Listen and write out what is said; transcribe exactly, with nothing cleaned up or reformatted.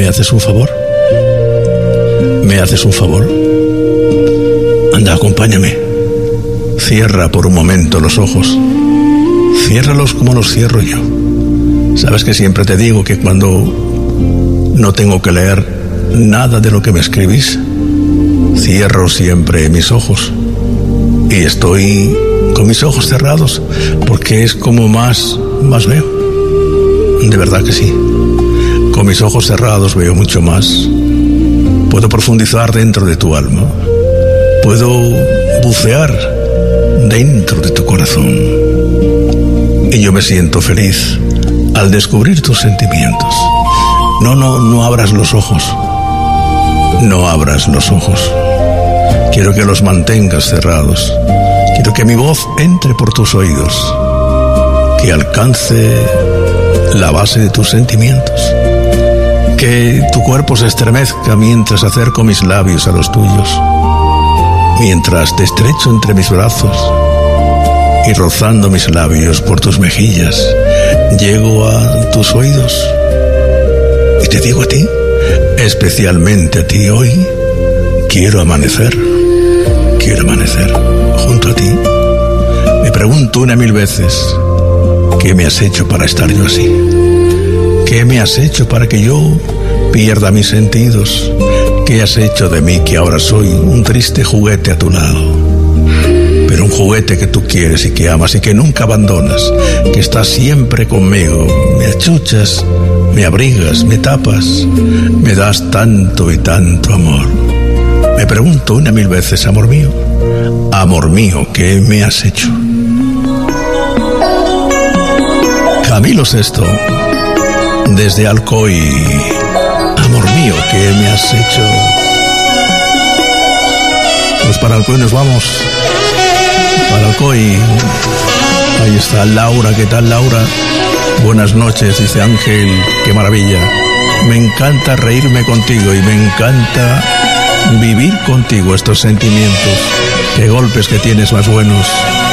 ¿Me haces un favor? ¿Me haces un favor? Anda, acompáñame. Cierra por un momento los ojos. Ciérralos como los cierro yo. Sabes que siempre te digo que cuando no tengo que leer nada de lo que me escribís, cierro siempre mis ojos. Y estoy con mis ojos cerrados porque es como más, más veo. De verdad que sí. Con mis ojos cerrados veo mucho más. Puedo profundizar dentro de tu alma. Puedo bucear dentro de tu corazón. Y yo me siento feliz al descubrir tus sentimientos. No, no, no abras los ojos. No abras los ojos. Quiero que los mantengas cerrados. Quiero que mi voz entre por tus oídos, que alcance la base de tus sentimientos. Que tu cuerpo se estremezca mientras acerco mis labios a los tuyos, mientras te estrecho entre mis brazos y rozando mis labios por tus mejillas, llego a tus oídos y te digo a ti, especialmente a ti hoy, quiero amanecer, quiero amanecer junto a ti. Me pregunto una mil veces, ¿qué me has hecho para estar yo así? ¿Qué me has hecho para que yo pierda mis sentidos? ¿Qué has hecho de mí que ahora soy un triste juguete a tu lado? Pero un juguete que tú quieres y que amas y que nunca abandonas, que estás siempre conmigo. Me achuchas, me abrigas, me tapas, me das tanto y tanto amor. Me pregunto una mil veces, amor mío, amor mío, ¿qué me has hecho? Camilo Sesto, desde Alcoy. Amor mío, ¿qué me has hecho? Pues para Alcoy nos vamos. Para Alcoy. Ahí está Laura. ¿Qué tal, Laura? Buenas noches, dice Ángel. Qué maravilla. Me encanta reírme contigo y me encanta vivir contigo estos sentimientos. Qué golpes que tienes más buenos.